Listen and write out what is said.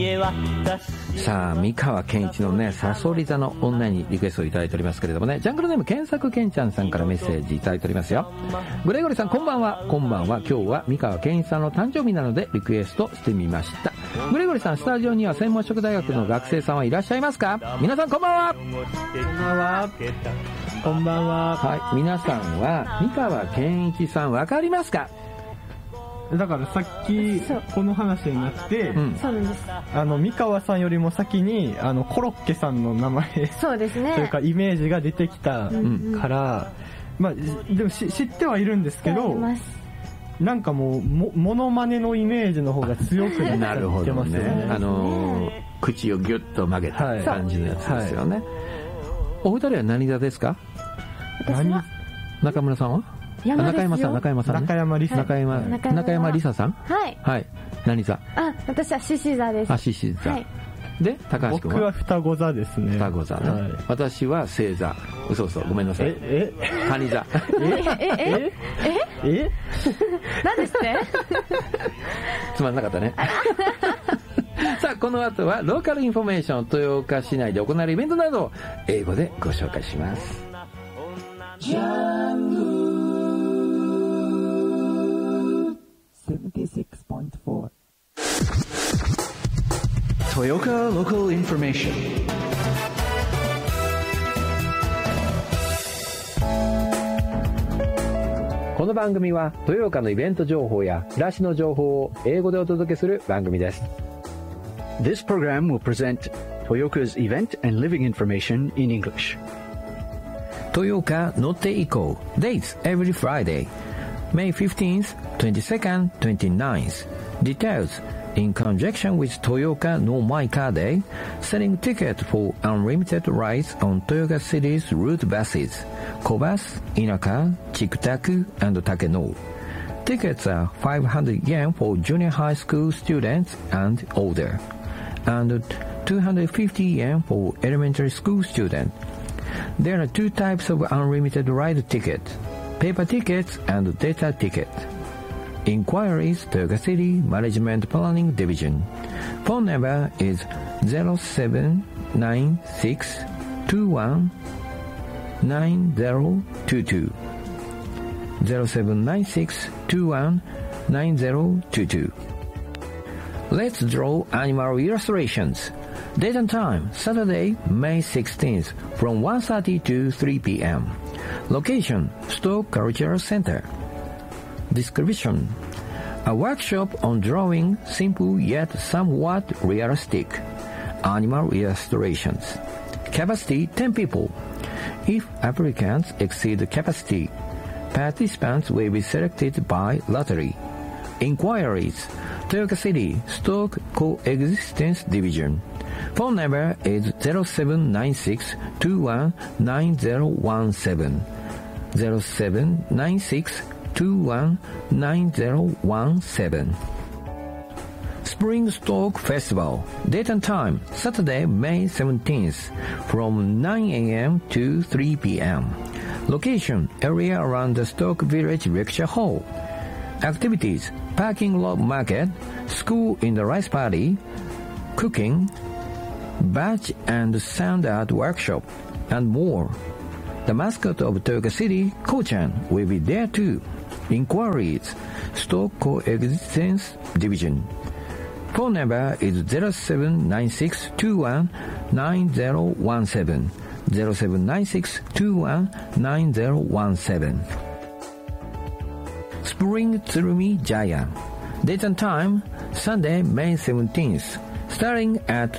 さあ三河健一のねさそり座の女にリクエストをいただいておりますけれどもね、ジャングルネーム検索けんちゃんさんからメッセージいただいておりますよ。グレゴリさんこんばんは。こんばんは。今日は三河健一さんの誕生日なのでリクエストしてみました。グレゴリさん、スタジオには専門職大学の学生さんはいらっしゃいますか？皆さんこんばんは。 こんばんは。こんばんは。 はい、皆さんは三河健一さんわかりますか？ だからさっきこの話になって、 そうなんです。 三河さんよりも先にコロッケさんの名前そうですね。 というかイメージが出てきたから、まあでも知ってはいるんですけど、なんかもうモノマネのイメージの方が強くなってますよね。 口をギュッと曲げた感じのやつですよね。はい、お二人は何座ですか？中村さんは？中山さん、中山梨沙さん。 はい。 はい。何座？ 私は獅子座です。 獅子座。で、高橋君は？ 僕は双子座ですね。 双子座ね。私は星座。嘘、ごめんなさい。蟹座。 何ですってつまんなかったね。さあ、この後はローカルインフォメーション、豊岡市内で行われるイベントなどを英語でご紹介します。ジャング76.4 Toyooka Local Information。 この番組は豊岡のイベント情報や暮らしの情報を英語でお届けする番組です。 This program will present Toyooka's event and living information in English. Toyooka Notte Eco dates every Friday, May 15th, 22nd, 29th. Details in conjunction with Toyooka no Maika Day, selling tickets for unlimited rides on Toyooka City's route buses, Kobas, Inaka, Chikutaku, and Takeno. Tickets are 500 yen for junior high school students and older, and 250 yen for elementary school students. There are two types of unlimited ride tickets, paper tickets and data tickets. Inquiries Toyooka City Management Planning Division. Phone number is 0796219022. 0796219022. Let's draw animal illustrations. Date and time, Saturday, May 16th, from 1:30 to 3 p.m. Location, Stoke Cultural Center. Description: a workshop on drawing simple yet somewhat realistic animal illustrations. Capacity 10 people. If applicants exceed capacity, participants will be selected by lottery. Inquiries: Toyooka City Stock Coexistence Division. Phone number is 0796219017. 0796219017. Spring Stock Festival. Date and time, Saturday, May 17th, from 9 a.m. to 3 p.m. Location, area around the Stoke Village Lecture Hall. Activities, parking lot market, school in the rice party, cooking, badge and sound art workshop, and more. The mascot of Toyooka City, Ko-chan, will be there too. Inquiries, Stock Coexistence Division. Phone number is 0796219017. 0796219017. Spring Tsurumi Jaya. Date and time, Sunday, May 17th, starting at